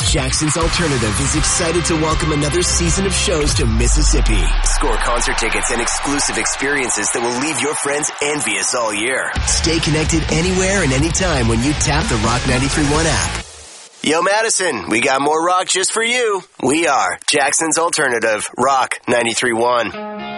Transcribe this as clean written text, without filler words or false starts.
Jackson's Alternative is excited to welcome another season of shows to Mississippi. Score concert tickets and exclusive experiences that will leave your friends envious all year. Stay connected anywhere and anytime when you tap the Rock 93.1 app. Yo, Madison, we got more rock just for you. We are Jackson's Alternative, Rock 93.1.